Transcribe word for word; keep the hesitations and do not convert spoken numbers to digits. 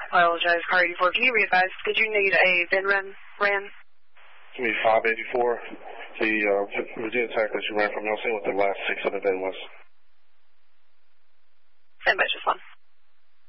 apologize, car eighty-four. Can you re-advise, did you need a VIN run ran? Give me five eighty-four. The uh, Virginia Tech that you ran from, you'll see what the last six of the VIN was. Stand by just one.